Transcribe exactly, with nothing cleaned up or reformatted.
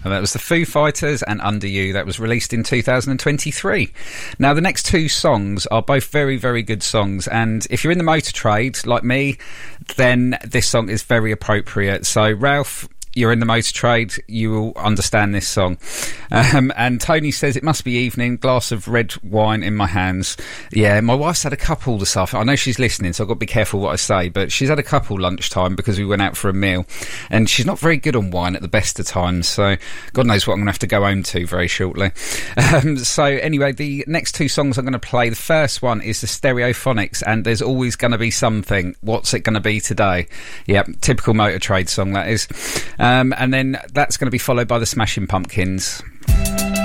And that was the Foo Fighters and Under You. That was released in two thousand twenty-three. Now, the next two songs are both very, very good songs. And if you're in the motor trade, like me, then this song is very appropriate. So, Ralph, you're in the motor trade, you will understand this song. Um, and Tony says, it must be evening, glass of red wine in my hands. Yeah, my wife's had a couple this afternoon. I know she's listening, so I've got to be careful what I say, but she's had a couple lunchtime because we went out for a meal. And she's not very good on wine at the best of times, so God knows what I'm going to have to go home to very shortly. Um, so anyway, the next two songs I'm going to play, the first one is the Stereophonics, and There's Always Going to Be Something. What's it going to be today? Yeah, typical motor trade song, that is. Um, and then that's going to be followed by the Smashing Pumpkins.